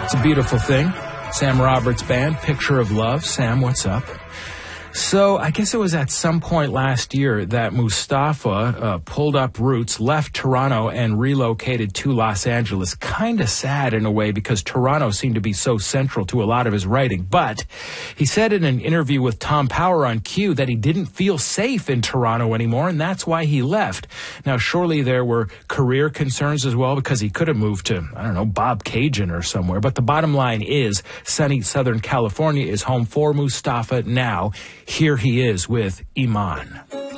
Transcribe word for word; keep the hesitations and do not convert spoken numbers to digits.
It's a beautiful thing. Sam Roberts Band, Picture of Love. Sam, what's up? So I guess it was at some point last year that Mustafa uh, pulled up roots, left Toronto, and relocated to Los Angeles. Kind of sad in a way because Toronto seemed to be so central to a lot of his writing. But he said in an interview with Tom Power on Q that he didn't feel safe in Toronto anymore, and that's why he left. Now, surely there were career concerns as well because he could have moved to, I don't know, Bob Cajun or somewhere. But the bottom line is sunny Southern California is home for Mustafa now. Here he is with Iman.